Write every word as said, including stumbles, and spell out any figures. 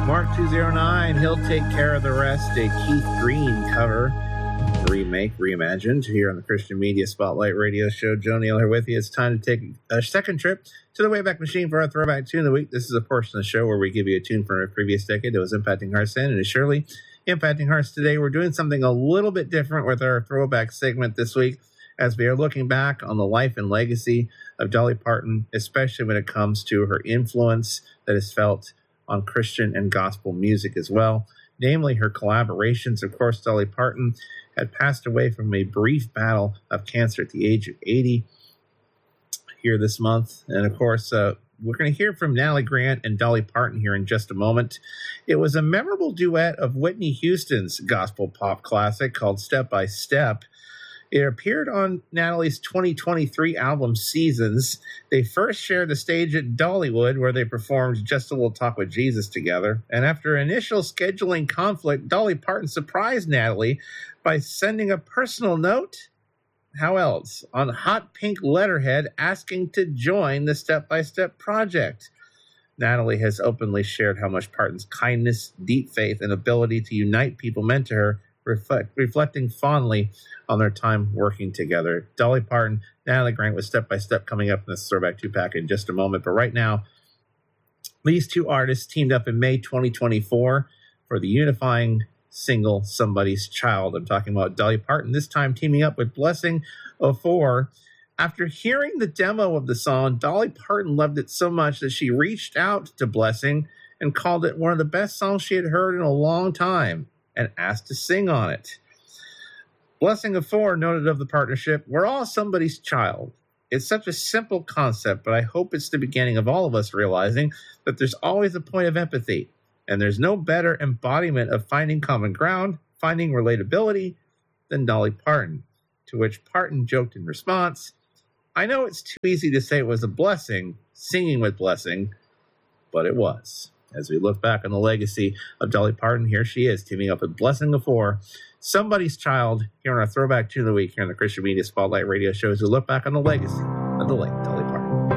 Mark two oh nine, He'll Take Care of the Rest, a Keith Green cover, remake, reimagined, here on the Christian Media Spotlight Radio Show. Joe Neal here with you. It's time to take a second trip to the Wayback Machine for our Throwback Tune of the Week. This is a portion of the show where we give you a tune from a previous decade that was impacting hearts then, and is surely impacting hearts today. We're doing something a little bit different with our throwback segment this week, as we are looking back on the life and legacy of Dolly Parton, especially when it comes to her influence that is felt on Christian and gospel music as well, namely her collaborations. Of course, Dolly Parton had passed away from a brief battle of cancer at the age of eighty here this month. And of course, uh, we're going to hear from Natalie Grant and Dolly Parton here in just a moment. It was a memorable duet of Whitney Houston's gospel pop classic called Step by Step. It appeared on Natalie's twenty twenty-three album Seasons. They first shared the stage at Dollywood, where they performed Just a Little Talk with Jesus together. And after initial scheduling conflict, Dolly Parton surprised Natalie by sending a personal note, how else, on hot pink letterhead asking to join the Step by Step project. Natalie has openly shared how much Parton's kindness, deep faith, and ability to unite people meant to her, reflect, reflecting fondly on their time working together. Dolly Parton, Natalie Grant with Step by Step coming up in this Throwback two-pack in just a moment. But right now, these two artists teamed up in May twenty twenty-four for the unifying single Somebody's Child. I'm talking about Dolly Parton, this time teaming up with Blessing Ofor. After hearing the demo of the song, Dolly Parton loved it so much that she reached out to Blessing and called it one of the best songs she had heard in a long time and asked to sing on it. Blessing Ofor noted of the partnership, "We're all somebody's child. It's such a simple concept, but I hope it's the beginning of all of us realizing that there's always a point of empathy, and there's no better embodiment of finding common ground, finding relatability, than Dolly Parton." To which Parton joked in response, "I know it's too easy to say it was a blessing, singing with Blessing, but it was." As we look back on the legacy of Dolly Parton, here she is, teaming up with Blessing Ofor, Somebody's Child, here on our Throwback Tune of the Week here on the Christian Media Spotlight Radio Show, as we look back on the legacy of the late Dolly Parton.